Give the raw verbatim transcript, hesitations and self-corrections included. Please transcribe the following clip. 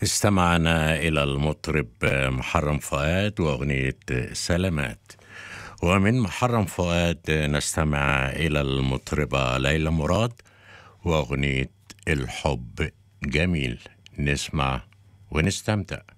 استمعنا إلى المطرب محرم فؤاد وأغنية سلامات. ومن محرم فؤاد نستمع إلى المطربة ليلى مراد وأغنية الحب جميل. نسمع ونستمتع.